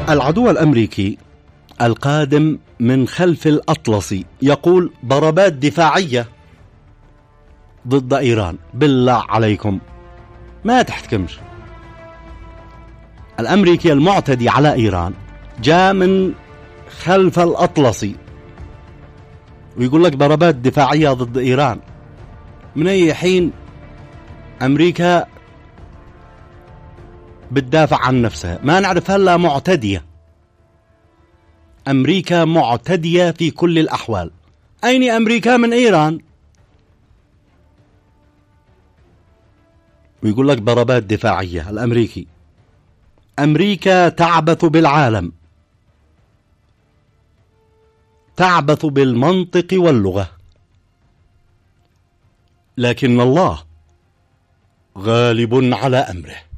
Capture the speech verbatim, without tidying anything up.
العدو الأمريكي القادم من خلف الأطلسي يقول ضربات دفاعية ضد إيران. بالله عليكم ما تحتكمش. الأمريكي المعتدي على إيران جاء من خلف الأطلسي ويقول لك ضربات دفاعية ضد إيران. من أي حين أمريكا بتدافع عن نفسها؟ ما نعرف. هلا معتدية، أمريكا معتدية في كل الأحوال. أين أمريكا من إيران؟ ويقول لك ضربات دفاعية. الأمريكي أمريكا تعبث بالعالم، تعبث بالمنطق واللغة، لكن الله غالب على أمره.